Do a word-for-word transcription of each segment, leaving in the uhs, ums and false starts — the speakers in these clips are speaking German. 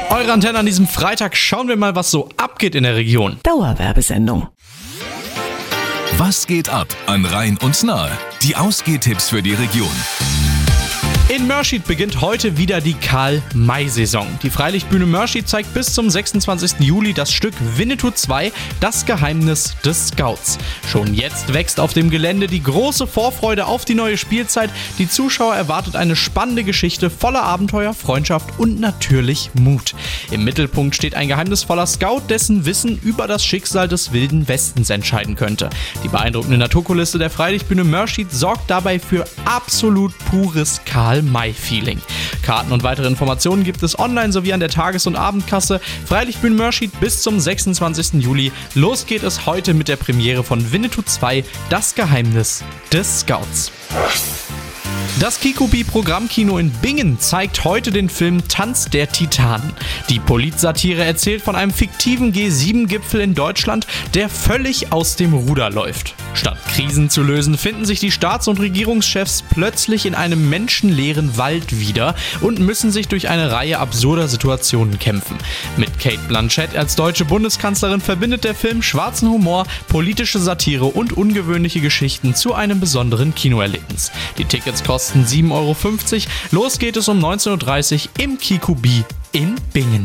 Eure Antenne an diesem Freitag. Schauen wir mal, was so abgeht in der Region. Dauerwerbesendung. Was geht ab an Rhein und Nahe? Die Ausgehtipps für die Region. In Mörschid beginnt heute wieder die Karl-May-Saison. Die Freilichtbühne Mörschid zeigt bis zum sechsundzwanzigsten Juli das Stück Winnetou zwei, das Geheimnis des Scouts. Schon jetzt wächst auf dem Gelände die große Vorfreude auf die neue Spielzeit. Die Zuschauer erwartet eine spannende Geschichte voller Abenteuer, Freundschaft und natürlich Mut. Im Mittelpunkt steht ein geheimnisvoller Scout, dessen Wissen über das Schicksal des Wilden Westens entscheiden könnte. Die beeindruckende Naturkulisse der Freilichtbühne Mörschid sorgt dabei für absolut pures Karl-May-Feeling. Karten und weitere Informationen gibt es online sowie an der Tages- und Abendkasse. Freilichtbühne Mörschid bis zum sechsundzwanzigsten Juli. Los geht es heute mit der Premiere von Winnetou zwei, das Geheimnis des Scouts. Das Kikubi-Programmkino in Bingen zeigt heute den Film Tanz der Titanen. Die Politsatire erzählt von einem fiktiven G sieben Gipfel in Deutschland, der völlig aus dem Ruder läuft. Statt Krisen zu lösen, finden sich die Staats- und Regierungschefs plötzlich in einem menschenleeren Wald wieder und müssen sich durch eine Reihe absurder Situationen kämpfen. Mit Cate Blanchett als deutsche Bundeskanzlerin verbindet der Film schwarzen Humor, politische Satire und ungewöhnliche Geschichten zu einem besonderen Kinoerlebnis. Die Tickets kosten sieben Euro fünfzig. Los geht es um neunzehn Uhr dreißig im Kikubi in Bingen.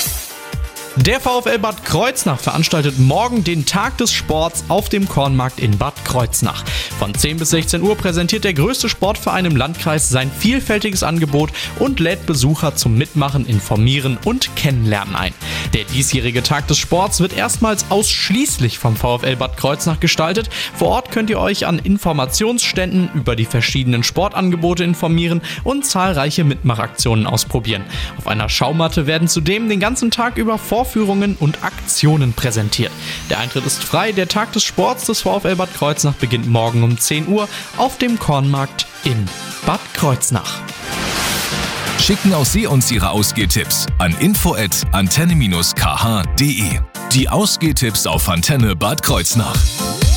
Der VfL Bad Kreuznach veranstaltet morgen den Tag des Sports auf dem Kornmarkt in Bad Kreuznach. Von zehn bis sechzehn Uhr präsentiert der größte Sportverein im Landkreis sein vielfältiges Angebot und lädt Besucher zum Mitmachen, Informieren und Kennenlernen ein. Der diesjährige Tag des Sports wird erstmals ausschließlich vom VfL Bad Kreuznach gestaltet. Vor Ort könnt ihr euch an Informationsständen über die verschiedenen Sportangebote informieren und zahlreiche Mitmachaktionen ausprobieren. Auf einer Schaumatte werden zudem den ganzen Tag über Vorführungen und Aktionen präsentiert. Der Eintritt ist frei. Der Tag des Sports des VfL Bad Kreuznach beginnt morgen um zehn Uhr auf dem Kornmarkt in Bad Kreuznach. Schicken auch Sie uns Ihre Ausgehtipps an info at antenne dash k h punkt de. Die Ausgehtipps auf Antenne Bad Kreuznach.